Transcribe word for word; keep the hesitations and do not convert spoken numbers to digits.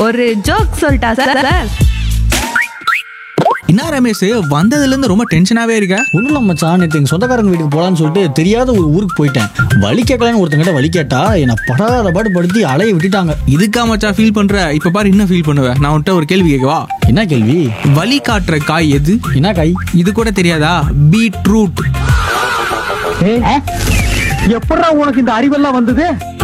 ஒரு ஜோக் சொல்லிட்டா சார். என்ன ரமேஷ், வந்ததுல இருந்து ரொம்ப டென்ஷனாவே இருக்க? ஒன்றும் இல்லை மச்சான், நேற்று எங்கள் சொந்தக்காரங்க வீட்டுக்கு போகலான்னு சொல்லிட்டு தெரியாத ஒரு ஊருக்கு போயிட்டேன். வழி கேட்கலான்னு ஒருத்தங்கிட்ட வழி கேட்டா என்னை படாத பாடு படுத்தி அலைய விட்டுட்டாங்க. இதுக்கா மச்சான் ஃபீல் பண்ற? இப்ப பாரு என்ன ஃபீல் பண்ணுவேன். நான் உன்கிட்ட ஒரு கேள்வி கேட்கவா? என்ன கேள்வி? வழி காட்டுற காய் எது? என்ன காய்? இது கூட தெரியாதா? பீட்ரூட். எப்படா உனக்கு இந்த அறிவெல்லாம் வந்தது?